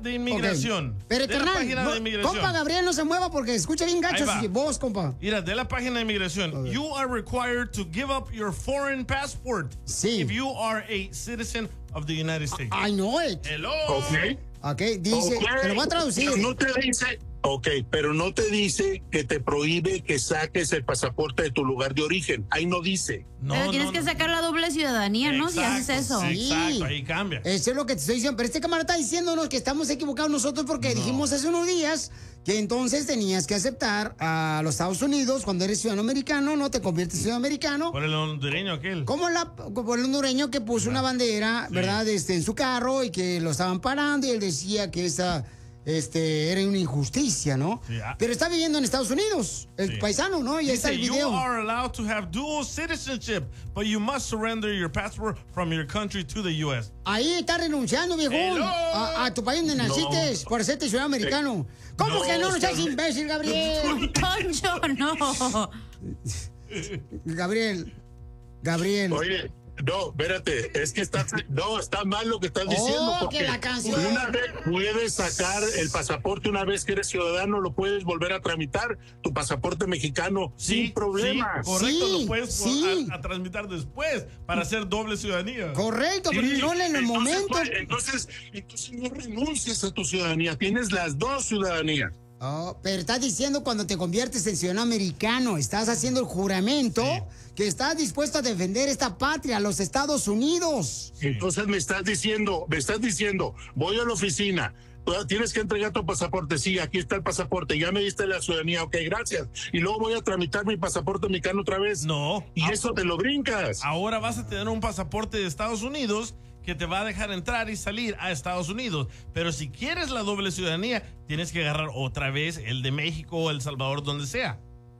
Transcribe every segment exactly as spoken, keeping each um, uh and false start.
de inmigración. Okay. Pero, de la página no, de inmigración. Compa Gabriel, no se mueva porque escucha bien gacho si vos, compa. Mira, de la página de inmigración. You are required to give up your foreign passport. Sí. If you are a citizen of the United States. I know it. Hello. Okay. Ok, dice, okay. te lo voy a traducir. Pero no te dice, ok, pero no te dice que te prohíbe que saques el pasaporte de tu lugar de origen. Ahí no dice. No, pero tienes no, que sacar la doble ciudadanía, ¿no? Exacto, si haces eso. Sí, exacto, ahí cambia. Eso es lo que te estoy diciendo. Pero este camarada está diciéndonos que estamos equivocados nosotros porque no. dijimos hace unos días que entonces tenías que aceptar a los Estados Unidos cuando eres ciudadano americano, no te conviertes en ciudadano americano. Por el hondureño aquel. Como la, por el hondureño que puso una bandera, sí. ¿verdad? Este, en su carro y que lo estaban parando y él decía que esa... Este, era una injusticia, ¿no? Sí, ah. Pero está viviendo en Estados Unidos, el sí. paisano, ¿no? Y ahí está el video. You are allowed to have dual citizenship, but you must surrender your passport from your country to the U S. Ahí está renunciando, viejón, a, a tu país donde naciste no. por hacerte ciudadano americano. ¿Cómo no, que no? No seas imbécil, Gabriel. Poncho, no. Gabriel, Gabriel. Oye. No, espérate, es que está, no, está mal lo que estás diciendo. Oh, porque que la canción. Una vez puedes sacar el pasaporte, una vez que eres ciudadano, lo puedes volver a tramitar, tu pasaporte mexicano, sí, sin problema. Sí, correcto, sí, lo puedes sí. a, a tramitar después para hacer doble ciudadanía. Correcto, pero sí. no en el entonces, momento. Pues, entonces, entonces no renuncies a tu ciudadanía, tienes las dos ciudadanías. Oh, pero estás diciendo cuando te conviertes en ciudadano americano, estás haciendo el juramento sí. que estás dispuesto a defender esta patria, los Estados Unidos. Sí. Entonces me estás diciendo, me estás diciendo, voy a la oficina, tienes que entregar tu pasaporte, sí, aquí está el pasaporte, ya me diste la ciudadanía, ok, gracias. Y luego voy a tramitar mi pasaporte mexicano otra vez. No. Y ah, eso te lo brincas. Ahora vas a tener un pasaporte de Estados Unidos que te va a dejar entrar y salir a Estados Unidos. Pero si quieres la doble ciudadanía, tienes que agarrar otra vez el de México o El Salvador, donde sea.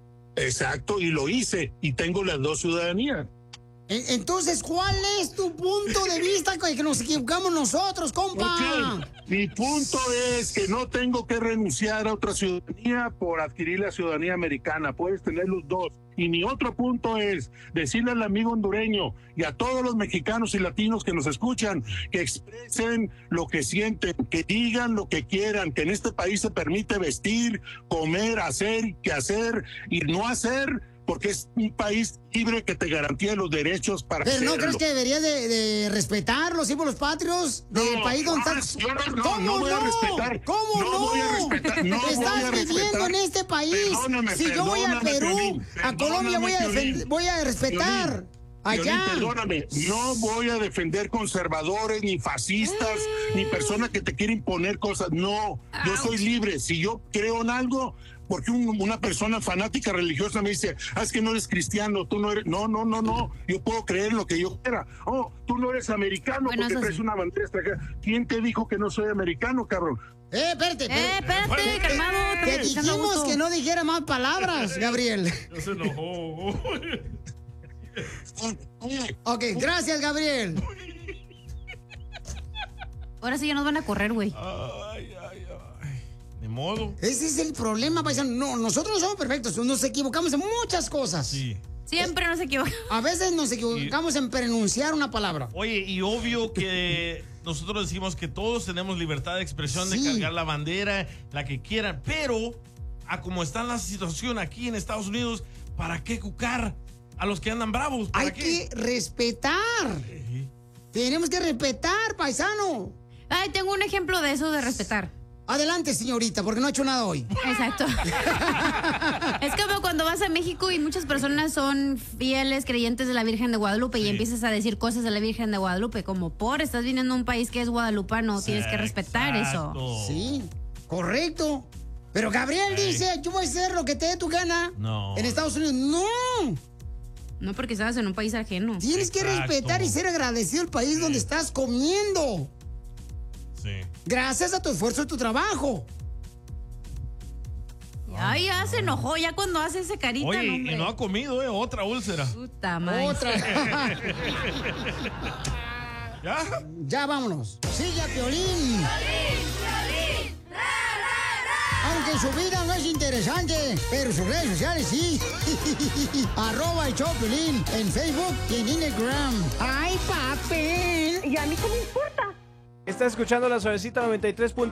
Exacto, y lo hice, y tengo las dos ciudadanías. Entonces, ¿cuál es tu punto de vista con el que nos equivocamos nosotros, compa? Okay. Mi punto es que no tengo que renunciar a otra ciudadanía por adquirir la ciudadanía americana. Puedes tener los dos. Y mi otro punto es decirle al amigo hondureño y a todos los mexicanos y latinos que nos escuchan que expresen lo que sienten, que digan lo que quieran, que en este país se permite vestir, comer, hacer, que hacer y no hacer, porque es un país libre que te garantía los derechos para Pero hacerlo. ¿no crees que deberías de, de respetar los símbolos patrios del no, país donde no, estás? Yo no, no, ¿Cómo no voy no? a respetar. ¿Cómo no? No voy a respetar. No estás voy a viviendo respetar. en este país. Perdóname, si yo voy a Perú, Piolín, a Colombia, voy a, defend, voy a respetar. Piolín, allá. Piolín, perdóname, no voy a defender conservadores, ni fascistas, mm. ni personas que te quieren imponer cosas. No, yo soy libre. Si yo creo en algo, porque un, una persona fanática religiosa me dice, ah, es que no eres cristiano, tú no eres, no, no, no, no, yo puedo creer en lo que yo quiera. Oh, tú no eres americano bueno, porque traes sí. una bandera extranjera. ¿Quién te dijo que no soy americano, cabrón? Eh, espérate, eh, espérate, calmado. Te dijimos que no dijera más palabras, Gabriel. No se enojó. Ok, gracias, Gabriel. Ahora sí ya nos van a correr, güey. Ay, ay, ay. De modo. Ese es el problema, paisano. No, nosotros no somos perfectos. Nos equivocamos en muchas cosas. Sí. Siempre nos equivocamos. A veces nos equivocamos y... en pronunciar una palabra. Oye, y obvio que nosotros decimos que todos tenemos libertad de expresión, sí. de cargar la bandera, la que quieran, pero a como está la situación aquí en Estados Unidos, ¿para qué cucar a los que andan bravos? ¿Para Hay qué? que respetar. Sí. Tenemos que respetar, paisano. Ay, tengo un ejemplo de eso de respetar. Adelante, señorita, porque no ha hecho nada hoy. Exacto. Es como cuando vas a México y muchas personas son fieles creyentes de la Virgen de Guadalupe sí. y empiezas a decir cosas de la Virgen de Guadalupe, como por, estás viniendo a un país que es guadalupano, sí, tienes que respetar exacto. eso. Sí, correcto. Pero Gabriel sí. dice, yo voy a hacer lo que te dé tu gana. No. En Estados Unidos, no. No, porque estabas en un país ajeno. Tienes que exacto. respetar y ser agradecido al país sí. donde estás comiendo. Sí. Gracias a tu esfuerzo y tu trabajo. Ya, ya se enojó, ya cuando hace ese carita. Oye, no, y no ha comido, ¿eh? Otra úlcera. Puta madre. Otra. ¿Ya? Ya vámonos. Sigue a Piolín. Piolín, Piolín. Ra, ra, ra. Aunque su vida no es interesante, pero sus redes sociales sí. Arroba el show Piolín en Facebook y en Instagram. ¡Ay, papel! ¿Y a mí qué me importa? Está escuchando La Suavecita noventa y tres.